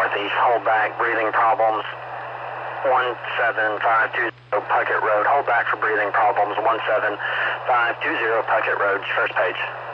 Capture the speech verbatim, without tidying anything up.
northeast, hold back, breathing problems, one seven five two zero Puckett Road, hold back for breathing problems, one seven five two zero Puckett Road, first page.